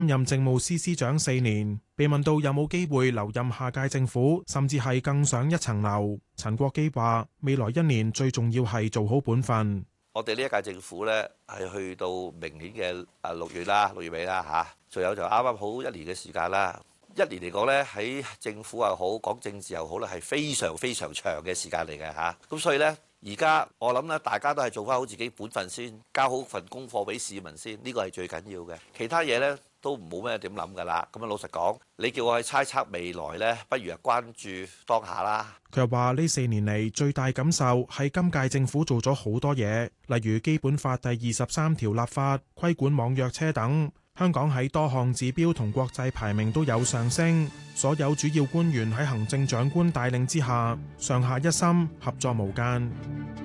任政務司司長4年，被問到有冇機會留任下屆政府，甚至係更上一層樓，陳國基話：未來1年最重要係做好本分。 我哋呢一屆政府呢，係去到明年嘅6月啦，6月尾啦嚇，仲有就啱啱好1年嘅時間啦。1年嚟講呢，喺政府又好，講政治又好咧，係非常非常長嘅時間嚟嘅嚇。咁所以呢，而家我諗咧，大家都係做翻好自己本分先，交好份功課俾市民先，呢個係最緊要嘅。其他嘢呢，都唔冇咩點諗㗎啦。咁啊，老實講，你叫我去猜測未來呢，不如關注當下啦。 佢又話：呢4年嚟最大感受係今屆政府做咗好多嘢，例如《基本法》第23條立法、規管網約車等。香港喺多項指標同國際排名都有上升，所有主要官員喺行政長官帶領之下，上下一心，合作無間。